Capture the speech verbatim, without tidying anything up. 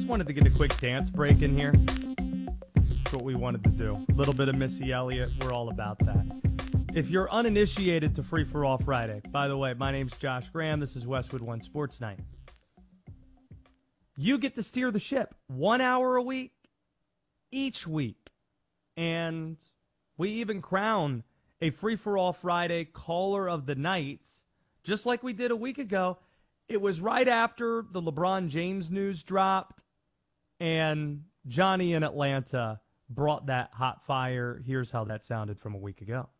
Wanted to get a quick dance break in here. That's what we wanted to do. A little bit of Missy Elliott. We're all about that. If you're uninitiated to Free For All Friday, by the way, my name's Josh Graham. This is Westwood One Sports Night. You get to steer the ship one hour a week, each week. And we even crown a Free For All Friday caller of the night, just like we did a week ago. It was right after the LeBron James news dropped, and Johnny in Atlanta brought that hot fire. Here's how that sounded from a week ago.